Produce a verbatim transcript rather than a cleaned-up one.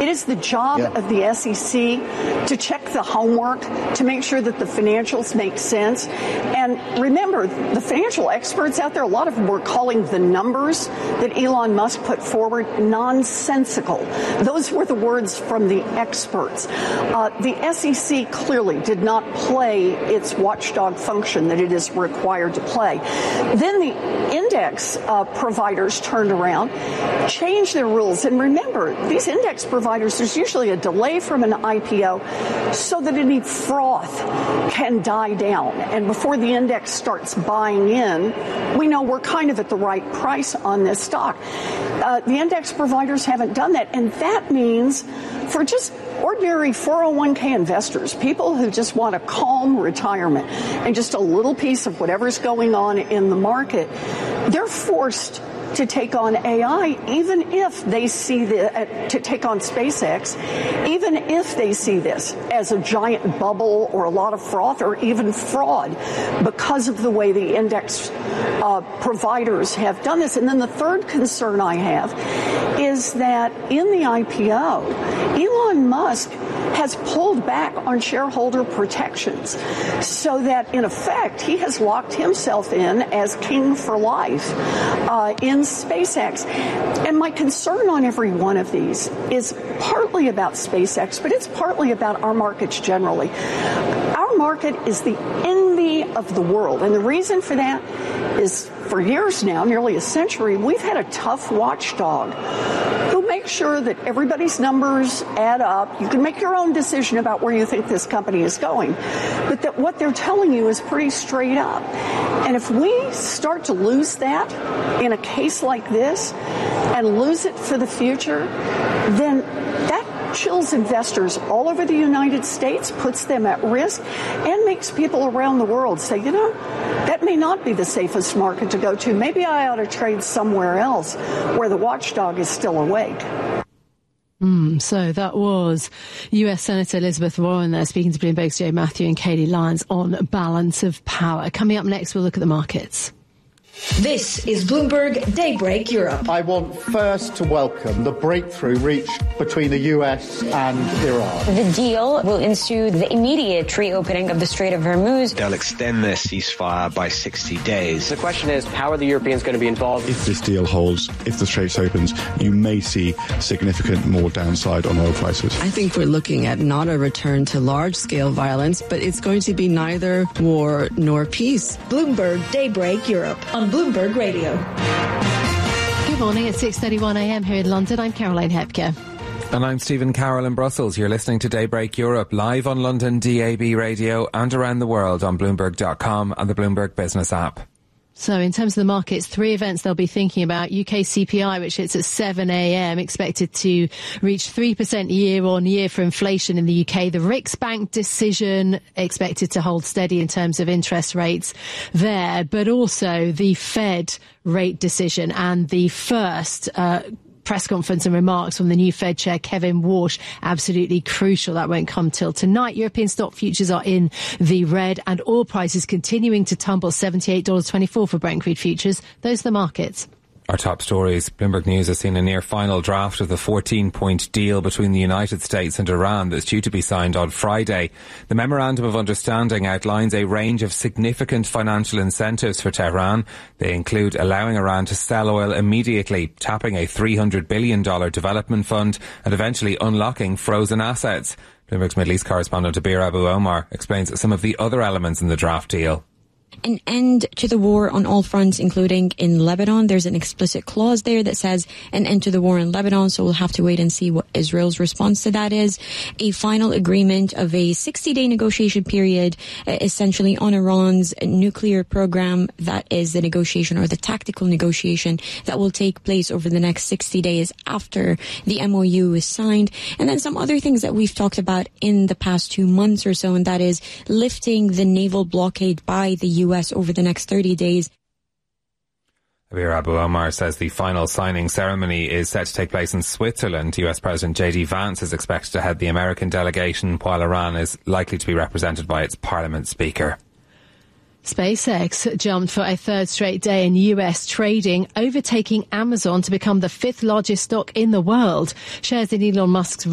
It is the job yeah. of the S E C to check the homework, to make sure that the financials make sense. And remember, the financial experts out there, a lot of them were calling the numbers that Elon Musk put forward nonsensical. Those were the words from the experts. Uh, the S E C clearly did not play its watchdog function that it is required to play. Then the index uh, providers turned around, changed their rules. And remember, these index providers, there's usually a delay from an I P O so that any froth can die down. And before the index starts buying in, we know we're kind of at the right price on this stock. Uh, the index providers haven't done that. And that means for just ordinary four oh one k investors, people who just want a calm retirement and just a little piece of whatever's going on in the market, they're forced to take on A I, even if they see the, uh, to take on SpaceX, even if they see this as a giant bubble or a lot of froth or even fraud because of the way the index uh, providers have done this. And then the third concern I have is that in the I P O, Elon Musk has pulled back on shareholder protections so that, in effect, he has locked himself in as king for life uh, in SpaceX. And my concern on every one of these is partly about SpaceX, but it's partly about our markets generally. Our market is the envy of the world. And the reason for that is for years now, nearly a century, we've had a tough watchdog who makes sure that everybody's numbers add up. You can make your own decision about where you think this company is going, but that what they're telling you is pretty straight up. And if we start to lose that in a case like this and lose it for the future, then that chills investors all over the United States, puts them at risk, and makes people around the world say, you know, that may not be the safest market to go to. Maybe I ought to trade somewhere else where the watchdog is still awake. Mm, so that was U S Senator Elizabeth Warren there speaking to Bloomberg's Joe Matthew and Katie Lyons on balance of power. Coming up next, we'll look at the markets. This is Bloomberg Daybreak Europe. I want first to welcome the breakthrough reached between the U S and Iran. The deal will ensue the immediate reopening of the Strait of Hormuz. They'll extend their ceasefire by sixty days. The question is, how are the Europeans going to be involved? If this deal holds, if the Straits opens, you may see significant more downside on oil prices. I think we're looking at not a return to large-scale violence, but it's going to be neither war nor peace. Bloomberg Daybreak Europe on Bloomberg Radio. Good morning at six thirty-one a.m. here in London. I'm Caroline Hepker. And I'm Stephen Carroll in Brussels. You're listening to Daybreak Europe live on London D A B radio and around the world on Bloomberg dot com and the Bloomberg Business app. So in terms of the markets, three events they'll be thinking about. U K C P I, which hits at seven a.m., expected to reach three percent year on year for inflation in the U K. The Riksbank decision expected to hold steady in terms of interest rates there, but also the Fed rate decision and the first uh press conference and remarks from the new Fed chair, Kevin Warsh, absolutely crucial. That won't come till tonight. European stock futures are in the red and oil prices continuing to tumble, seventy-eight dollars twenty-four for Brent crude futures. Those are the markets. Our top stories. Bloomberg News has seen a near final draft of the fourteen-point deal between the United States and Iran that's due to be signed on Friday. The Memorandum of Understanding outlines a range of significant financial incentives for Tehran. They include allowing Iran to sell oil immediately, tapping a three hundred billion dollars development fund, and eventually unlocking frozen assets. Bloomberg's Middle East correspondent Abir Abu Omar explains some of the other elements in the draft deal. An end to the war on all fronts, including in Lebanon. There's an explicit clause there that says an end to the war in Lebanon, so we'll have to wait and see what Israel's response to that is. A final agreement of a sixty-day negotiation period, uh, essentially on Iran's nuclear program. That is the negotiation or the tactical negotiation that will take place over the next sixty days after the M O U is signed. And then some other things that we've talked about in the past two months or so, and that is lifting the naval blockade by the U S over the next thirty days. Abir Abu Omar says the final signing ceremony is set to take place in Switzerland. U S President J D Vance is expected to head the American delegation, while Iran is likely to be represented by its parliament speaker. SpaceX jumped for a third straight day in U S trading, overtaking Amazon to become the fifth largest stock in the world. Shares in Elon Musk's